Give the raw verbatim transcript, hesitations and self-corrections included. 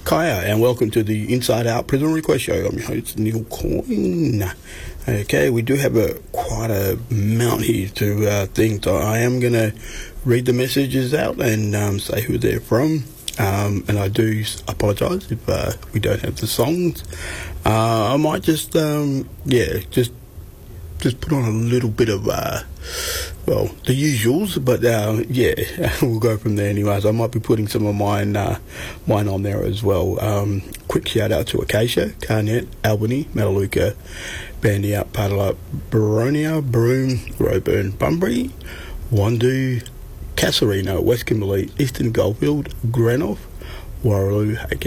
Kaya, and welcome to the Inside Out Prison Request Show. I'm your host, Neil Coyne. Okay, we do have a quite a amount here to uh, think. So I am going to read the messages out and um, say who they're from. Um, and I do apologise if uh, we don't have the songs. Uh, I might just, um, yeah, just just put on a little bit of, uh, well, the usuals, but uh, yeah, we'll go from there anyways. I might be putting some of mine uh, mine on there as well. Um, quick shout out to Acacia, Carnet, Albany, Melaleuca, Bandiat, Padilla, Baronia, Broome, Roburn, Bunbury, Wandoo, Casuarina, West Kimberley, Eastern Goldfield, Greenock, Warraloo,